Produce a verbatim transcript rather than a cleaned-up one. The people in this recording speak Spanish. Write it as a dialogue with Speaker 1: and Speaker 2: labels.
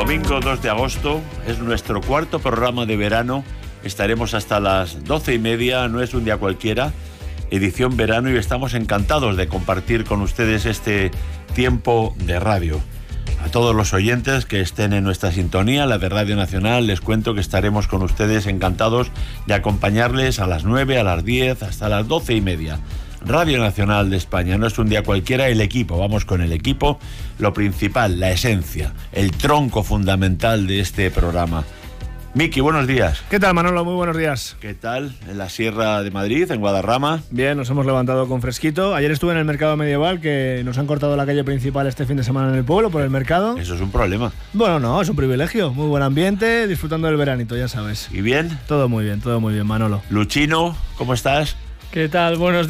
Speaker 1: Domingo dos de agosto, es nuestro cuarto programa de verano. Estaremos hasta las doce y media, no es un día cualquiera, edición verano, y estamos encantados de compartir con ustedes este tiempo de radio. A todos los oyentes que estén en nuestra sintonía, la de Radio Nacional, les cuento que estaremos con ustedes encantados de acompañarles a las nueve, a las diez, hasta las doce y media. Radio Nacional de España, no es un día cualquiera, el equipo, vamos con el equipo, lo principal, la esencia, el tronco fundamental de este programa. Miki, buenos días.
Speaker 2: ¿Qué tal, Manolo? Muy buenos días.
Speaker 1: ¿Qué tal? En la Sierra de Madrid, en Guadarrama.
Speaker 2: Bien, nos hemos levantado con fresquito. Ayer estuve en el mercado medieval, que nos han cortado la calle principal este fin de semana en el pueblo, por el mercado.
Speaker 1: Eso es un problema.
Speaker 2: Bueno, no, es un privilegio. Muy buen ambiente, disfrutando del veranito, ya sabes.
Speaker 1: ¿Y bien?
Speaker 2: Todo muy bien, todo muy bien, Manolo.
Speaker 1: Luchino, ¿cómo estás?
Speaker 3: ¿Qué tal? Buenos días.